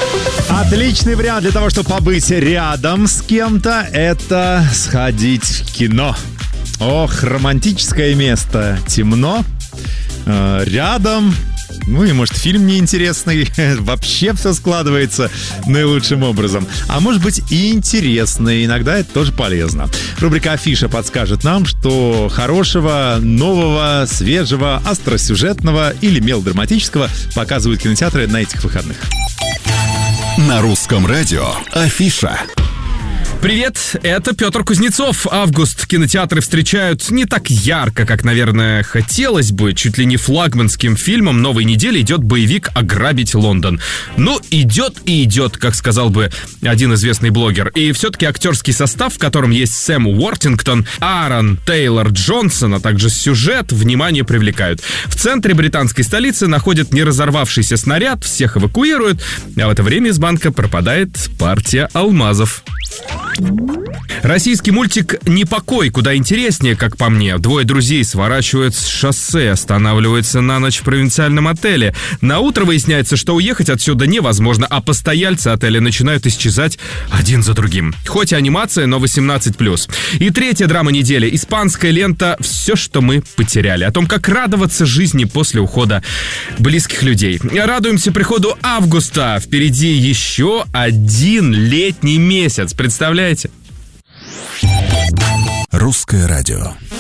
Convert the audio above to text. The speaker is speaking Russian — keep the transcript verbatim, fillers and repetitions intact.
Отличный вариант для того, чтобы побыть рядом с кем-то, это сходить в кино. Ох, романтическое место. Темно, э, рядом. Ну и, может, фильм неинтересный. Вообще все складывается наилучшим образом. А может быть и интересный. Иногда это тоже полезно. Рубрика «Афиша» подскажет нам, что хорошего, нового, свежего, остросюжетного или мелодраматического показывают кинотеатры на этих выходных. На русском радио «Афиша». Привет, это Петр Кузнецов. Август кинотеатры встречают не так ярко, как, наверное, хотелось бы. Чуть ли не флагманским фильмом новой недели идет боевик «Ограбить Лондон». Ну, идет и идет, как сказал бы один известный блогер. И все-таки актерский состав, в котором есть Сэм Уортингтон, Аарон Тейлор-Джонсон, а также сюжет, внимание привлекают. В центре британской столицы находят неразорвавшийся снаряд, всех эвакуируют, а в это время из банка пропадает партия алмазов. Российский мультик «Непокой» куда интереснее, как по мне. Двое друзей сворачивают с шоссе, останавливаются на ночь в провинциальном отеле. На утро выясняется, что уехать отсюда невозможно, а постояльцы отеля начинают исчезать один за другим. Хоть и анимация, но восемнадцать плюс. И третья драма недели. Испанская лента «Все, что мы потеряли». О том, как радоваться жизни после ухода близких людей. Радуемся приходу августа. Впереди еще один летний месяц. Представляете? Русское радио.